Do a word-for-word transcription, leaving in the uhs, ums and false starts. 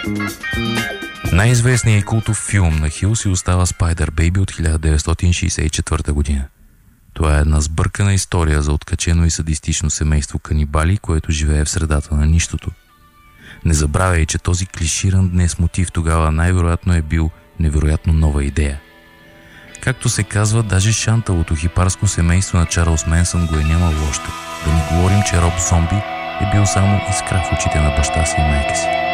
Най-известният и култов филм на Хил си остава Spider Baby от хиляда деветстотин шейсет и четвърта година. Това е една сбъркана история за откачено и садистично семейство канибали, което живее в средата на нищото. Не забравяй, че този клиширан днес мотив тогава най-вероятно е бил невероятно нова идея. Както се казва, даже шанталото хипарско семейство на Чарлз Менсън го е нямало още. Да ни говорим, че Роб Зомби е бил само искра в очите на баща си и майка си.